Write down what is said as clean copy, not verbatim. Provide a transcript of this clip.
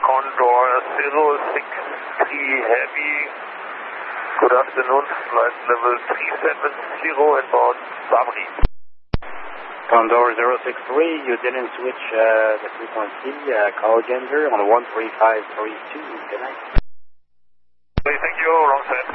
Condor 063 Heavy. Good afternoon, flight level 370 inbound Sabri. Condor 063, you didn't switch the frequency, call again on 13532. Good night. Thank you, wrong set.